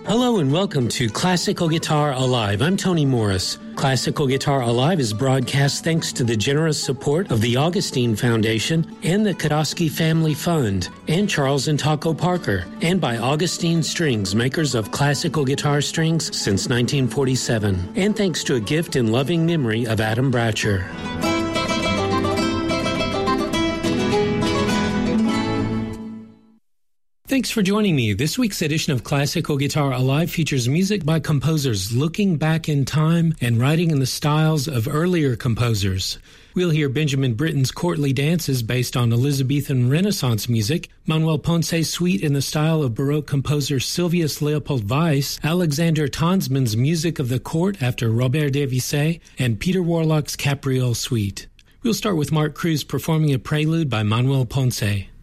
Hello and welcome to Classical Guitar Alive. I'm Tony Morris. Classical Guitar Alive is broadcast thanks to the generous support of the Augustine Foundation and the Kodosky Family Fund and Charles and Taco Parker, and by Augustine Strings, makers of classical guitar strings since 1947, and thanks to a gift in loving memory of Adam Bratcher. Thanks for joining me. This week's edition of Classical Guitar Alive features music by composers looking back in time and writing in the styles of earlier composers. We'll hear Benjamin Britten's courtly dances based on Elizabethan Renaissance music, Manuel Ponce's suite in the style of Baroque composer Sylvius Leopold Weiss, Alexander Tonsman's music of the court after Robert de Visay, and Peter Warlock's Capriole suite. We'll start with Mark Cruz performing a prelude by Manuel Ponce.